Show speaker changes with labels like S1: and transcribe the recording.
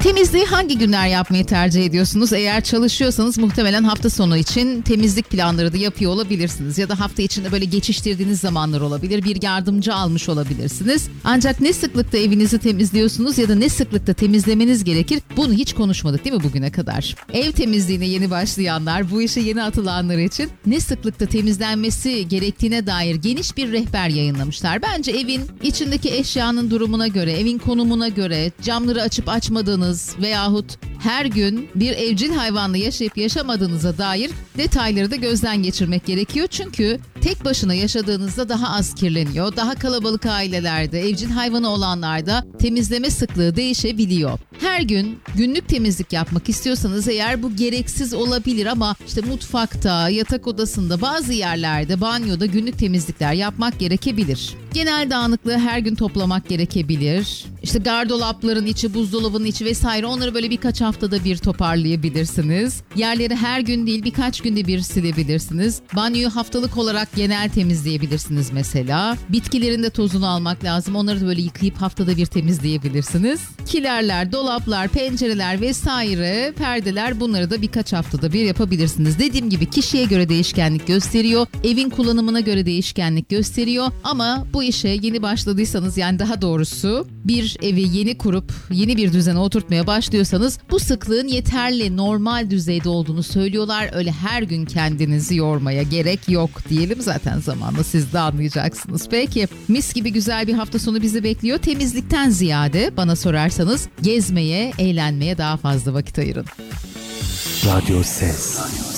S1: Temizliği hangi günler yapmayı tercih ediyorsunuz? Eğer çalışıyorsanız muhtemelen hafta sonu için temizlik planları da yapıyor olabilirsiniz. Ya da hafta içinde böyle geçiştirdiğiniz zamanlar olabilir. Bir yardımcı almış olabilirsiniz. Ancak ne sıklıkta evinizi temizliyorsunuz ya da ne sıklıkta temizlemeniz gerekir? Bunu hiç konuşmadık değil mi bugüne kadar? Ev temizliğine yeni başlayanlar, bu işe yeni atılanlar için ne sıklıkta temizlenmesi gerektiğine dair geniş bir rehber yayınlamışlar. Bence evin içindeki eşyanın durumuna göre, evin konumuna göre, camları açıp açmadığınız veyahut her gün bir evcil hayvanla yaşayıp yaşamadığınıza dair detayları da gözden geçirmek gerekiyor. Çünkü tek başına yaşadığınızda daha az kirleniyor. Daha kalabalık ailelerde, evcil hayvanı olanlarda temizleme sıklığı değişebiliyor. Her gün günlük temizlik yapmak istiyorsanız eğer bu gereksiz olabilir ama işte mutfakta, yatak odasında, bazı yerlerde, banyoda günlük temizlikler yapmak gerekebilir. Genel dağınıklığı her gün toplamak gerekebilir. İşte gardolapların içi, buzdolabının içi vesaire, onları böyle birkaç haftada bir toparlayabilirsiniz. Yerleri her gün değil birkaç günde bir silebilirsiniz. Banyoyu haftalık olarak genel temizleyebilirsiniz mesela. Bitkilerin de tozunu almak lazım. Onları da böyle yıkayıp haftada bir temizleyebilirsiniz. Kilerler, dolaplar, pencereler vesaire, perdeler, bunları da birkaç haftada bir yapabilirsiniz. Dediğim gibi kişiye göre değişkenlik gösteriyor. Evin kullanımına göre değişkenlik gösteriyor. Ama bu işe yeni başladıysanız, yani daha doğrusu bir evi yeni kurup yeni bir düzene oturtmaya başlıyorsanız bu sıklığın yeterli, normal düzeyde olduğunu söylüyorlar. Öyle her gün kendinizi yormaya gerek yok diyelim, zaten zamanla siz de anlayacaksınız. Peki, mis gibi güzel bir hafta sonu bizi bekliyor. Temizlikten ziyade bana sorarsanız gezmeye, eğlenmeye daha fazla vakit ayırın.
S2: Radyo Ses.